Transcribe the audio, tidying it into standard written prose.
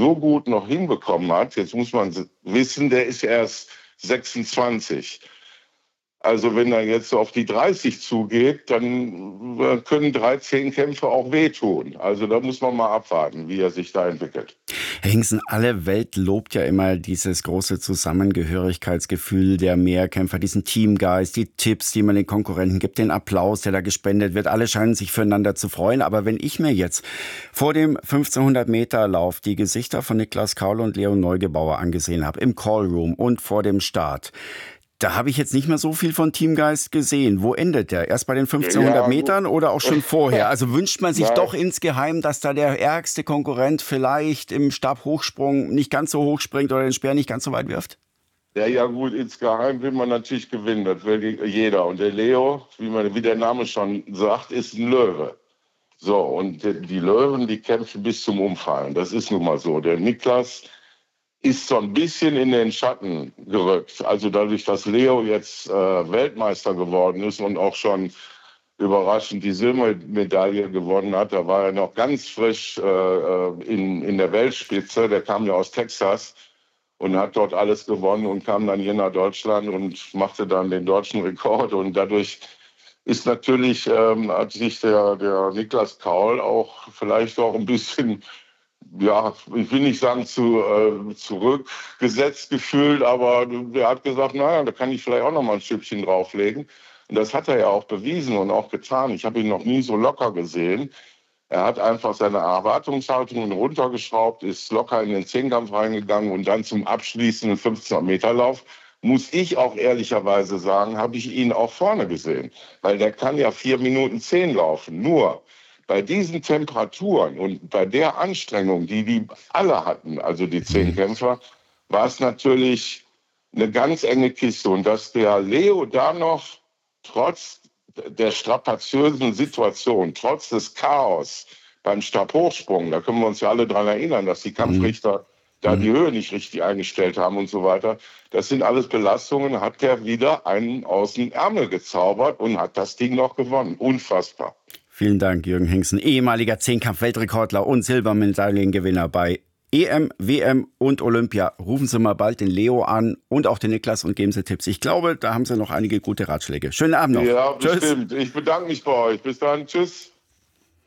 so gut noch hinbekommen hat. Jetzt muss man wissen, der ist erst 26. Also wenn er jetzt so auf die 30 zugeht, dann können 13 Kämpfe auch wehtun. Also da muss man mal abwarten, wie er sich da entwickelt. Herr Hingsen, alle Welt lobt ja immer dieses große Zusammengehörigkeitsgefühl der Mehrkämpfer, diesen Teamgeist, die Tipps, die man den Konkurrenten gibt, den Applaus, der da gespendet wird. Alle scheinen sich füreinander zu freuen. Aber wenn ich mir jetzt vor dem 1500-Meter-Lauf die Gesichter von Niklas Kaul und Leon Neugebauer angesehen habe, im Callroom und vor dem Start, da habe ich jetzt nicht mehr so viel von Teamgeist gesehen. Wo endet der? Erst bei den 1500 Metern oder auch schon vorher? Also wünscht man sich doch insgeheim, dass da der ärgste Konkurrent vielleicht im Stabhochsprung nicht ganz so hoch springt oder den Speer nicht ganz so weit wirft? Ja gut, insgeheim will man natürlich gewinnen. Das will jeder. Und der Leo, wie der Name schon sagt, ist ein Löwe. So, und die Löwen, die kämpfen bis zum Umfallen. Das ist nun mal so. Der Niklas ist so ein bisschen in den Schatten gerückt. Also dadurch, dass Leo jetzt Weltmeister geworden ist und auch schon überraschend die Silbermedaille gewonnen hat, da war er noch ganz frisch in der Weltspitze. Der kam ja aus Texas und hat dort alles gewonnen und kam dann hier nach Deutschland und machte dann den deutschen Rekord. Und dadurch ist natürlich, hat sich der Niklas Kaul auch vielleicht auch ein bisschen, ja, ich will nicht sagen zurückgesetzt gefühlt, aber der hat gesagt, naja, da kann ich vielleicht auch noch mal ein Stückchen drauflegen. Und das hat er ja auch bewiesen und auch getan. Ich habe ihn noch nie so locker gesehen. Er hat einfach seine Erwartungshaltung runtergeschraubt, ist locker in den Zehnkampf reingegangen und dann zum abschließenden 1500-Meter-Lauf, muss ich auch ehrlicherweise sagen, habe ich ihn auch vorne gesehen. Weil der kann ja 4:10 laufen. Nur bei diesen Temperaturen und bei der Anstrengung, die alle hatten, also die 10 Kämpfer, war es natürlich eine ganz enge Kiste. Und dass der Leo da noch trotz der strapaziösen Situation, trotz des Chaos beim Stabhochsprung, da können wir uns ja alle dran erinnern, dass die Kampfrichter da die Höhe nicht richtig eingestellt haben und so weiter. Das sind alles Belastungen, hat der wieder einen aus dem Ärmel gezaubert und hat das Ding noch gewonnen. Unfassbar. Vielen Dank, Jürgen Hingsen, ehemaliger Zehnkampf-Weltrekordler und Silbermedaillengewinner bei EM, WM und Olympia. Rufen Sie mal bald den Leo an und auch den Niklas und geben Sie Tipps. Ich glaube, da haben Sie noch einige gute Ratschläge. Schönen Abend noch. Ja, Tschüss. bestimmt. Ich bedanke mich bei euch. Bis dann. Tschüss.